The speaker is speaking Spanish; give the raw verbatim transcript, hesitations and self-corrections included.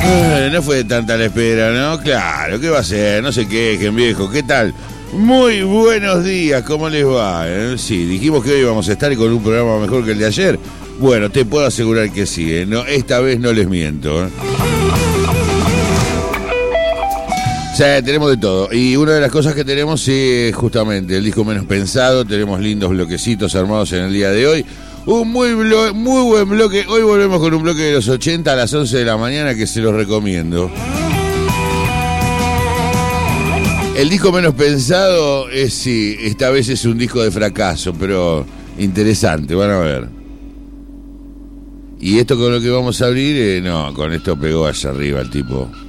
Eh, no fue tanta la espera, ¿no? Claro, ¿qué va a ser? No se quejen, viejo. ¿Qué tal? Muy buenos días, ¿cómo les va? Eh? Sí, dijimos que hoy vamos a estar con un programa mejor que el de ayer. Bueno, te puedo asegurar que sí, ¿eh? No, esta vez no les miento, ¿eh? O sea, tenemos de todo. Y una de las cosas que tenemos sí, es justamente el disco menos pensado. Tenemos lindos bloquecitos armados en el día de hoy. Un muy, blo- muy buen bloque. Hoy volvemos con un bloque de los ochenta a las once de la mañana que se los recomiendo. El disco menos pensado es, sí, esta vez es un disco de fracaso, pero interesante, van a ver. Y esto con lo que vamos a abrir, eh, no, con esto pegó allá arriba el tipo.